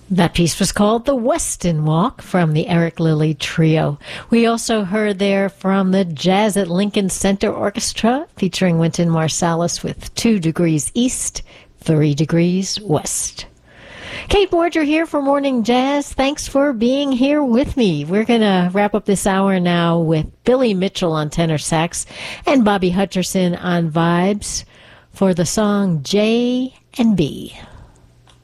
That piece was called The Weston Walk from the Eric Lilly Trio. We also heard there from the Jazz at Lincoln Center Orchestra featuring Wynton Marsalis with 2 Degrees East, 3 Degrees West. Kate Borger here for Morning Jazz. Thanks for being here with me. We're going to wrap up this hour now with Billy Mitchell on tenor sax and Bobby Hutcherson on vibes for the song J and B.